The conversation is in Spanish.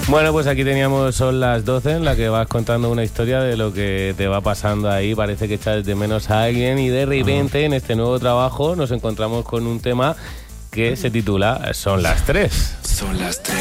Bueno, pues aquí teníamos Son las 12, en la que vas contando una historia de lo que te va pasando ahí. Parece que echas de menos a alguien y de repente en este nuevo trabajo nos encontramos con un tema que se titula Son las 3. Son las 3.